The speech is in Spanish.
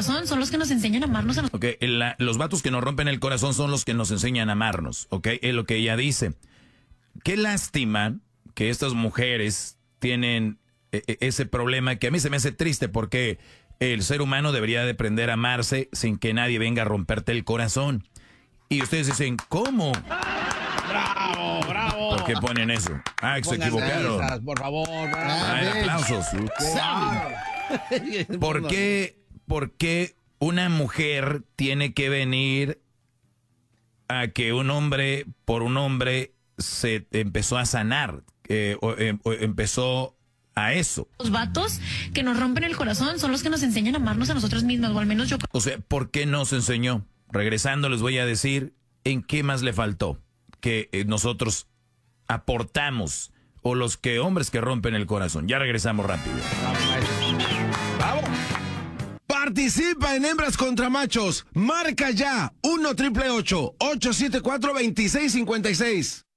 corazón son los que nos enseñan a amarnos a nosotros. Ok, los vatos que nos rompen el corazón son los que nos enseñan a amarnos, ok, es lo que ella dice. Qué lástima que estas mujeres tienen ese problema que a mí se me hace triste porque el ser humano debería de aprender a amarse sin que nadie venga a romperte el corazón. Y ustedes dicen, ¿cómo? ¡Bravo, bravo! ¿Por qué ponen eso? Ah, se equivocaron. Risas, por favor. Aplausos. ¿Por qué una mujer tiene que venir a que un hombre, por un hombre, se empezó a sanar? O empezó a eso. Los vatos que nos rompen el corazón son los que nos enseñan a amarnos a nosotros mismos, o al menos yo. O sea, ¿por qué nos enseñó? Regresando les voy a decir en qué más le faltó que nosotros aportamos, o los que hombres que rompen el corazón. Ya regresamos rápido. ¡Bravo! Participa en Hembras contra Machos. Marca ya 1-888-874-2656.